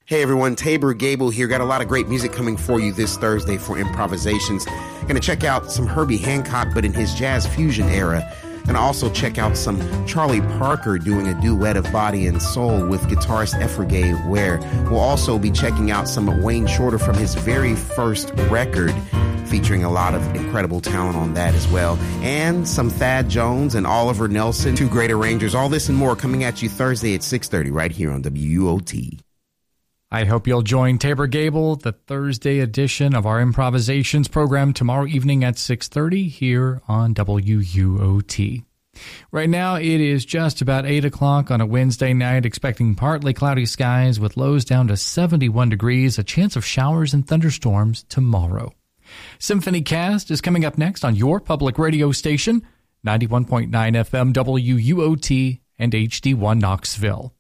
Hey everyone, Tabor Gable here. Got a lot of great music coming for you this Thursday for Improvisations. Gonna check out some Herbie Hancock, but in his jazz fusion era. Gonna also check out some Charlie Parker doing a duet of Body and Soul with guitarist Efrigay Ware. We'll also be checking out some of Wayne Shorter from his very first record, featuring a lot of incredible talent on that as well. And some Thad Jones and Oliver Nelson, two great arrangers. All this and more coming at you Thursday at 6:30 right here on WUOT. I hope you'll join Tabor Gable, the Thursday edition of our Improvisations program tomorrow evening at 6:30 here on WUOT. Right now, it is just about 8 o'clock on a Wednesday night, expecting partly cloudy skies with lows down to 71 degrees, a chance of showers and thunderstorms tomorrow. Symphony Cast is coming up next on your public radio station, 91.9 FM WUOT and HD1 Knoxville.